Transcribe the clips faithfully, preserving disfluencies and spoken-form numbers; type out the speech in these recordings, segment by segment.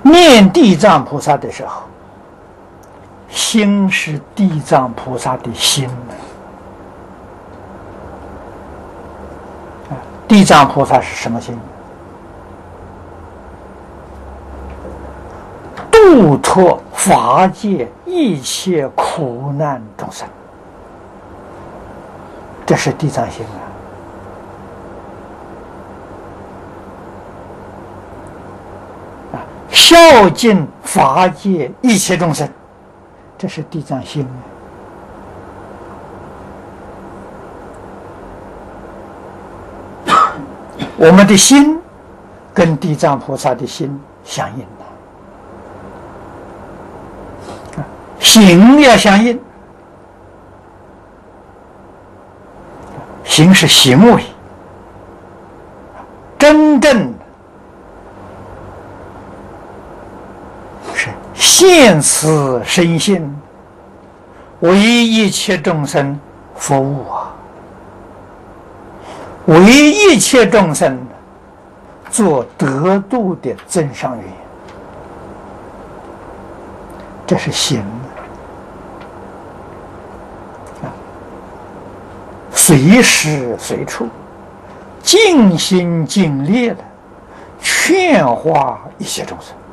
念地藏菩萨的时候，心是地藏菩萨的心。地藏菩萨是什么心？度脱法界一切苦难众生，这是地藏心啊！啊，孝敬法界一切众生，这是地藏心啊！我们的心跟地藏菩萨的心相应了，行要相应，行是行为，真正是现此身心，为一切众生服务啊！为一切众生做得度的增上缘，这是行啊！随时随处尽心尽力的劝化一切众生，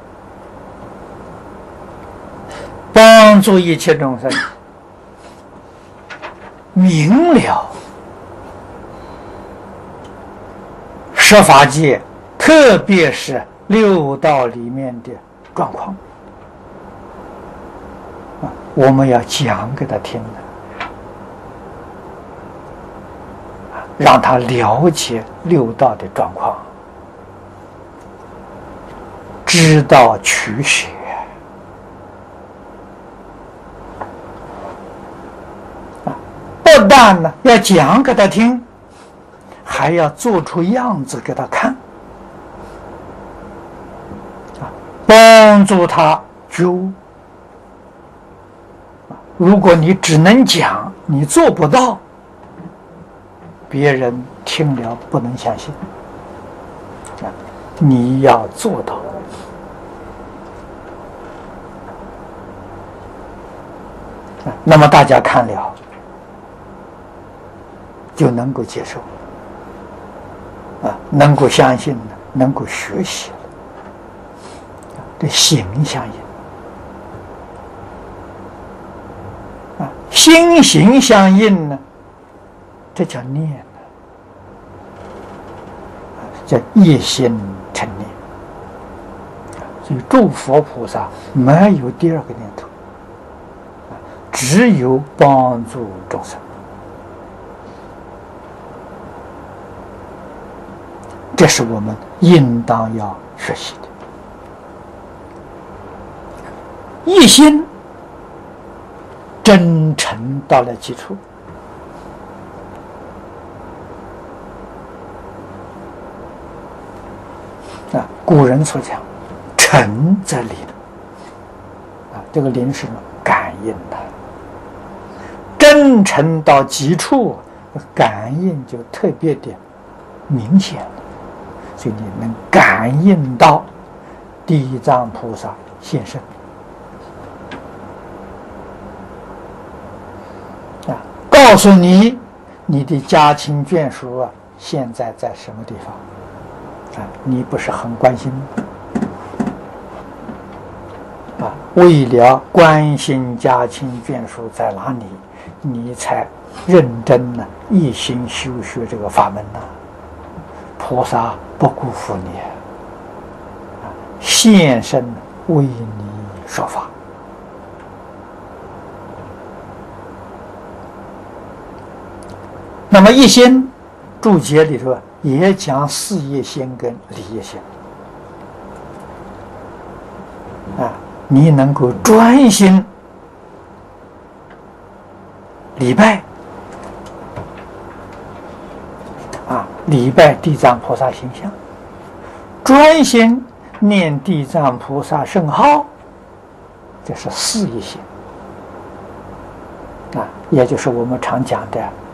帮助一切众生明了十法界，特别是六道里面的状况啊，我们要讲给他听的，让他了解六道的状况，知道取舍啊，不但呢要讲给他听，还要做出样子给他看，啊，帮助他觉悟。如果你只能讲，你做不到，别人听了不能相信，啊，你要做到。啊，那么大家看了，就能够接受。啊，能够相信的，能够学习的，这行相应啊，心行相应呢，这叫念呢，叫一心成念。所以诸佛菩萨没有第二个念头，只有帮助众生。这是我们应当要学习的。一心真诚到了极处，啊，古人所讲“诚则灵”，啊，这个灵是感应的，真诚到极处，感应就特别的明显了。所以你能感应到地藏菩萨现身啊，告诉你你的家亲眷属啊现在在什么地方啊？你不是很关心吗？啊，为了关心家亲眷属在哪里，你才认真的一心修学这个法门呢、啊？菩萨不辜负你，现身为你说法。那么一心注解里头也讲事业心跟理业心啊，你能够专心礼拜啊，礼拜地藏菩萨形象，专心念地藏菩萨圣号，这是事业心啊，也就是我们常讲的